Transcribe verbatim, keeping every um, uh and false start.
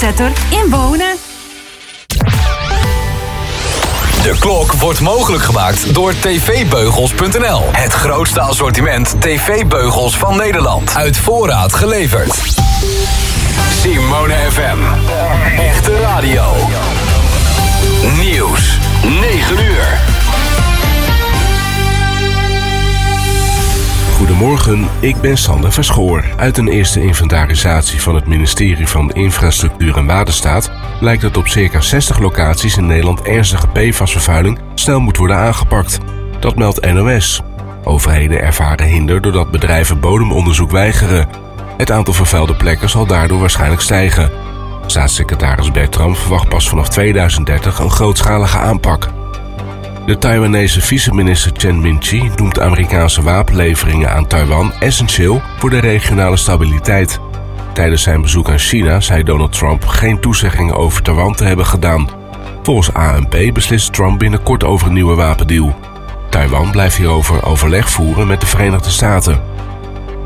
trendsetter in wonen. De klok wordt mogelijk gemaakt door tvbeugels punt n l. Het grootste assortiment tv-beugels van Nederland. Uit voorraad geleverd. Simone F M. Echte radio. Nieuws. negen uur. Goedemorgen, ik ben Sander Verschoor. Uit een eerste inventarisatie van het ministerie van Infrastructuur en Waterstaat blijkt dat op circa zestig locaties in Nederland ernstige P F A S-vervuiling snel moet worden aangepakt. Dat meldt N O S. Overheden ervaren hinder doordat bedrijven bodemonderzoek weigeren. Het aantal vervuilde plekken zal daardoor waarschijnlijk stijgen. Staatssecretaris Bertram verwacht pas vanaf tweeduizend dertig een grootschalige aanpak. De Taiwanese vice-minister Chen Min-chi noemt Amerikaanse wapenleveringen aan Taiwan essentieel voor de regionale stabiliteit. Tijdens zijn bezoek aan China zei Donald Trump geen toezeggingen over Taiwan te hebben gedaan. Volgens A N P beslist Trump binnenkort over een nieuwe wapendeal. Taiwan blijft hierover overleg voeren met de Verenigde Staten.